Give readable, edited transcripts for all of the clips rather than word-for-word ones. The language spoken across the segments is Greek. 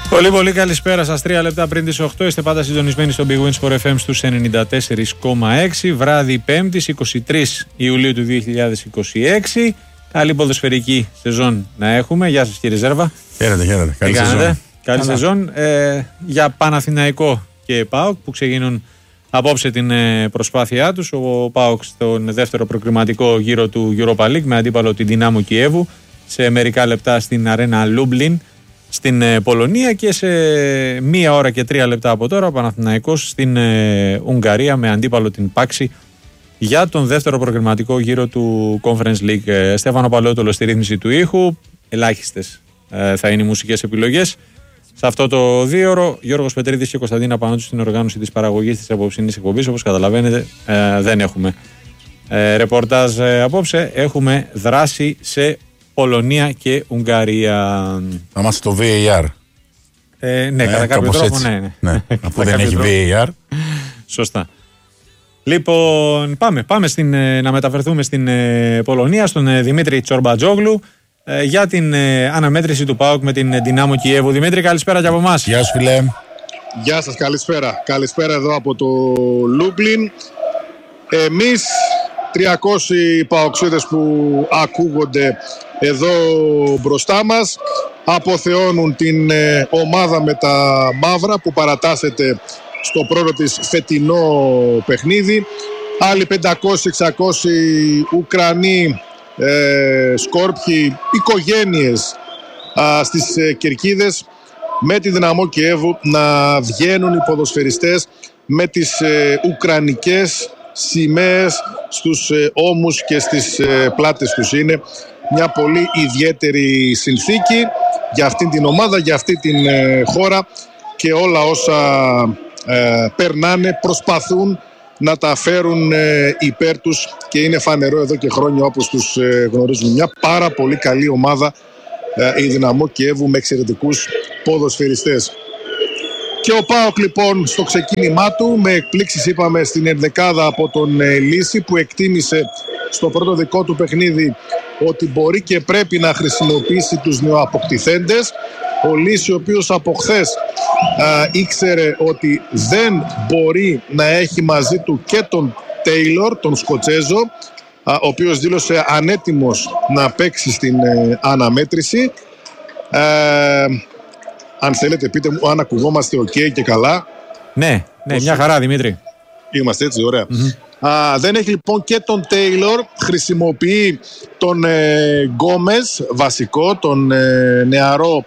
Πολύ πολύ καλησπέρα σας. 3 λεπτά πριν τις 8 είστε πάντα συντονισμένοι στο Big Win Sport FM στους 94,6. Βράδυ 5ης 23 Ιουλίου του 2026. Καλή ποδοσφαιρική σεζόν να έχουμε. Γεια σας κύριε Ζέρβα. Χαίρετε. Καλή σεζόν. Καλή σεζόν. Για Παναθηναϊκό και ΠΑΟΚ που ξεκινούν απόψε την προσπάθειά τους. Ο ΠΑΟΚ στον δεύτερο προκριματικό γύρο του Europa League με αντίπαλο την Δυνάμο Κιέβου σε μερικά λεπτά στην Αρένα Λούμπλιν στην Πολωνία, και σε 1 ώρα και 3 λεπτά από τώρα ο Παναθηναϊκός στην Ουγγαρία με αντίπαλο την Πάξη για τον δεύτερο προκριματικό γύρο του Conference League. Στέφανο Παλαιότολο στη ρύθμιση του ήχου. Ελάχιστες θα είναι οι μουσικές επιλογές σε αυτό το 2ωρο. Γιώργος Πετρίδης και Κωνσταντίνα Πανότου στην οργάνωση της παραγωγής της απόψινής εκπομπής. Όπως καταλαβαίνετε δεν έχουμε ρεπορτάζ απόψε. Έχουμε δράση σε Πολωνία και Ουγγαρία. Θα είμαστε στο VAR. Ναι, κατά κάποιο τρόπο, ναι. Αφού δεν έχει VAR. Σωστά. Λοιπόν, πάμε να μεταφερθούμε στην Πολωνία, στον Δημήτρη Τσορμπατζόγλου για την αναμέτρηση του ΠΑΟΚ με την Δυνάμο Κιέβου. Δημήτρη, καλησπέρα και από εμάς. Γεια σου φίλε. Γεια σας, καλησπέρα. Καλησπέρα εδώ από το Λούμπλιν. Εμείς 300 παοξίδες που ακούγονται εδώ μπροστά μας αποθεώνουν την ομάδα με τα μαύρα που παρατάσσεται στο πρώτο της φετινό παιχνίδι. Άλλοι 500-600 Ουκρανοί, σκόρπιοι, οικογένειες στις κερκίδες με τη Δυναμό Κιέβου να βγαίνουν οι ποδοσφαιριστές με τις ουκρανικές σημαίες στους ώμους και στις πλάτες τους. Είναι μια πολύ ιδιαίτερη συνθήκη για αυτήν την ομάδα, για αυτή την χώρα, και όλα όσα περνάνε προσπαθούν να τα φέρουν υπέρ τους, και είναι φανερό εδώ και χρόνια όπως τους γνωρίζουμε. Μια πάρα πολύ καλή ομάδα η Δυναμό Κιέβου με εξαιρετικούς ποδοσφαιριστές. Και ο ΠΑΟΚ λοιπόν στο ξεκίνημά του με εκπλήξεις, είπαμε, στην ενδεκάδα από τον Λύση, που εκτίμησε στο πρώτο δικό του παιχνίδι ότι μπορεί και πρέπει να χρησιμοποιήσει τους νεοαποκτηθέντες. Ο Λύση, ο οποίος από χθες ήξερε ότι δεν μπορεί να έχει μαζί του και τον Τέιλορ, τον Σκοτσέζο, ο οποίος δήλωσε ανέτοιμος να παίξει στην αναμέτρηση. Αν θέλετε πείτε μου αν ακουγόμαστε ok και καλά. Ναι, μια χαρά Δημήτρη. Είμαστε έτσι, ωραία. Δεν έχει λοιπόν και τον Τέιλορ, χρησιμοποιεί τον Γκόμες βασικό, τον νεαρό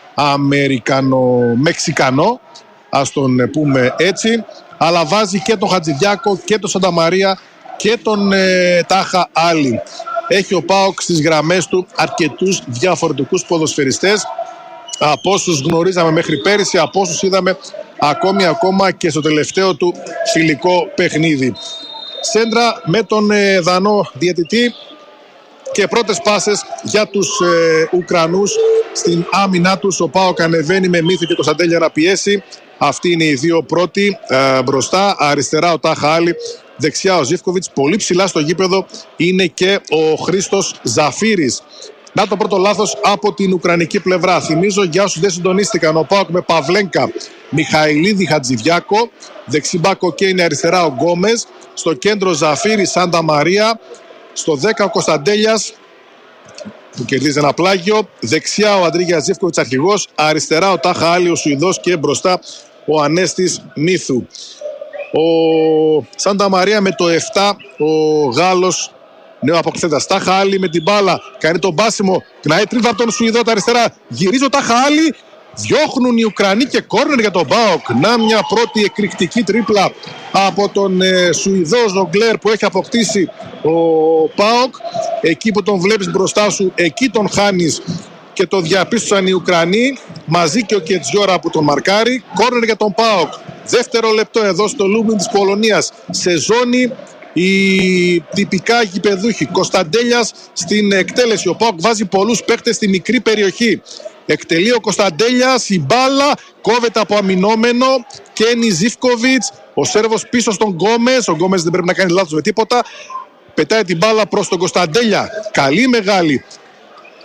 Αμερικανο-Μεξικανό, ας τον πούμε έτσι, αλλά βάζει και τον Χατζηδιάκο και τον Σανταμαρία και τον Τάχα Άλλη. Έχει ο ΠΑΟΚ στις γραμμές του αρκετούς διαφορετικούς ποδοσφαιριστές, από όσους γνωρίζαμε μέχρι πέρυσι, από όσους είδαμε ακόμα και στο τελευταίο του φιλικό παιχνίδι. Σέντρα με τον Δανό διαιτητή και πρώτες πάσες για τους Ουκρανούς στην άμυνά τους. Ο ΠΑΟΚ ανεβαίνει με Μύθο και Κωνσταντέλια να πιέσει. Αυτοί είναι οι δύο πρώτοι μπροστά. Αριστερά ο Τάχα Άλλη, δεξιά ο Ζίβκοβιτς. Πολύ ψηλά στο γήπεδο είναι και ο Χρήστος Ζαφύρης. Να το πρώτο λάθος από την ουκρανική πλευρά. Θυμίζω για όσους δεν συντονίστηκαν, ο ΠΑΟΚ με Παυλένκα, Μιχαηλίδη, Χατζηδιάκο. Δεξιμπάκο και είναι αριστερά ο Γκόμες. Στο κέντρο Ζαφύρη, Σάντα Μαρία. Στο 10 ο Κωνσταντέλιας που κερδίζει ένα πλάγιο. Δεξιά ο Αντρίγια Ζίβκοβιτς αρχηγός. Αριστερά ο Τάχα Άλλη ο Σουηδός και μπροστά ο Ανέστης Μύθου. Ο Σάντα Μαρία με το 7 ο Γάλλος νέο αποκτηθέντας. Τάχα Άλλη με την μπάλα. Κάνει τον πάσιμο. Κνάει τρίβα από τον Σουηδό τα αριστερά. Γυρίζει ο Τάχα Άλλη. Διώχνουν οι Ουκρανοί και κόρνερ για τον ΠΑΟΚ. Να μια πρώτη εκρηκτική τρίπλα από τον Σουηδό Ζογκλέρ που έχει αποκτήσει ο ΠΑΟΚ. Εκεί που τον βλέπεις μπροστά σου, εκεί τον χάνεις, και το διαπίστωσαν οι Ουκρανοί. Μαζί και ο Κετζιόρα που τον μαρκάρει. Κόρνερ για τον ΠΑΟΚ. Δεύτερο λεπτό εδώ στο Λούμπλιν της Πολωνίας. Σε ζώνη οι τυπικά γηπεδούχοι. Κωνσταντέλιας στην εκτέλεση. Ο ΠΑΟΚ βάζει πολλούς παίκτες στη μικρή περιοχή. Εκτελεί ο Κωνσταντέλιας, η μπάλα κόβεται από αμυνόμενο. Κένι Ζίβκοβιτς, ο Σέρβος πίσω στον Γκόμες. Ο Γκόμες δεν πρέπει να κάνει λάθος με τίποτα. Πετάει την μπάλα προς τον Κωνσταντέλια. Καλή μεγάλη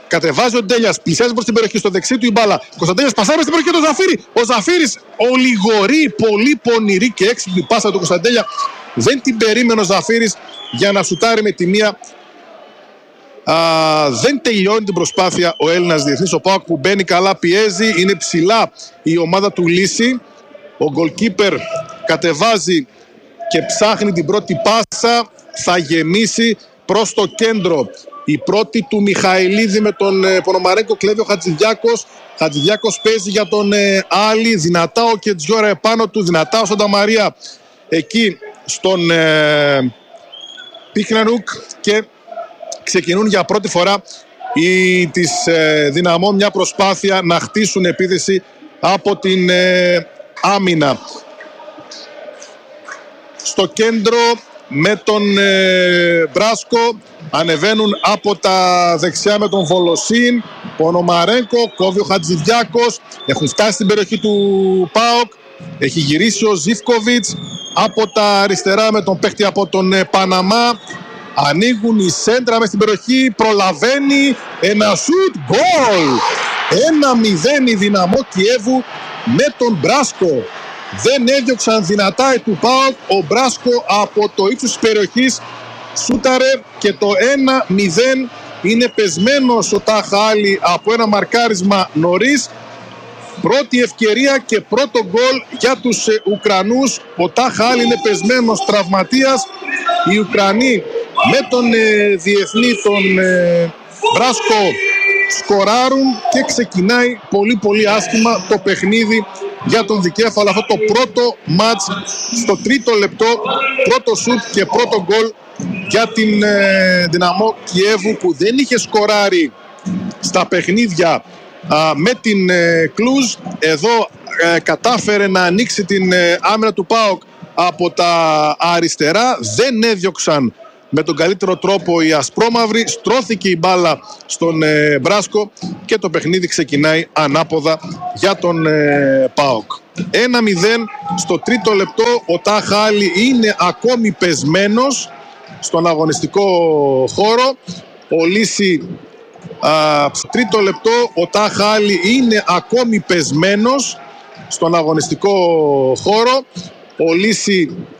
Κατεβάζει ο Ντέλιας, πλησιάζει προς την περιοχή, στο δεξί του η μπάλα. Κωνσταντέλιας πασάρει στην περιοχή του Ζαφύρη. Ο Ζαφύρης ολιγορεί, πολύ πονηρή και έξυπνη πάσα του Κωνσταντέλια. Δεν την περίμενε ο Ζαφύρης για να σουτάρει με τη μία. Δεν τελειώνει την προσπάθεια ο Έλληνας διεθνής. Ο ΠΑΟΚ που μπαίνει καλά, πιέζει, είναι ψηλά η ομάδα του Λύση. Ο goalkeeper κατεβάζει και ψάχνει την πρώτη πάσα. Θα γεμίσει προς το κέντρο. Η πρώτη του Μιχαηλίδη με τον Πονομαρέγκο, κλέβει ο Χατζηδιάκος. Χατζηδιάκος παίζει για τον Άλλη. Δυνατά ο Κετζιόρα επάνω του. Δυνατά ο Σανταμαρία εκεί στον Πίχνανουκ. Και ξεκινούν για πρώτη φορά της Δυναμό μια προσπάθεια να χτίσουν επίθεση από την άμυνα. Στο κέντρο με τον Μπράσκο ανεβαίνουν από τα δεξιά με τον Βολοσίν. Πονομαρέγκο, κόβει ο Χατζηδιάκος. Έχουν φτάσει στην περιοχή του ΠΑΟΚ. Έχει γυρίσει ο Ζίβκοβιτς από τα αριστερά με τον παίχτη από τον Παναμά. Ανοίγουν οι σέντρα μες στην περιοχή. Προλαβαίνει ένα σουτ. Γκολ! 1-0 η Δυναμό Κιέβου με τον Μπράσκο. Δεν έδιωξαν δυνατά οι του ΠΑΟΚ. Ο Μπράσκο από το ύψος της περιοχής σούταρε και το 1-0 είναι πεσμένος ο Τάχα Άλλη από ένα μαρκάρισμα νωρίς. Πρώτη ευκαιρία και πρώτο γκολ για τους Ουκρανούς. Ο Τάχα Άλλη είναι πεσμένος τραυματίας. Οι Ουκρανοί με τον διεθνή τον Μπράσκο σκοράρουν και ξεκινάει πολύ άσχημα το παιχνίδι για τον δικέφαλο. Αυτό το πρώτο μάτς στο τρίτο λεπτό, πρώτο σουτ και πρώτο γκολ για την Δυναμό Κιέβου που δεν είχε σκοράρει στα παιχνίδια με την Κλουζ. Εδώ κατάφερε να ανοίξει την άμυνα του ΠΑΟΚ από τα αριστερά. Δεν έδιωξαν με τον καλύτερο τρόπο οι ασπρόμαυροι. Στρώθηκε η μπάλα στον Μπράσκο και το παιχνίδι ξεκινάει ανάποδα για τον ΠΑΟΚ. 1-0 στο τρίτο λεπτό. Ο Τάχα Άλλη είναι ακόμη πεσμένος στον αγωνιστικό χώρο. Ο Λύση στο τρίτο λεπτό. Ο Τάχα Άλλη είναι ακόμη πεσμένος στον αγωνιστικό χώρο. Ο Λύση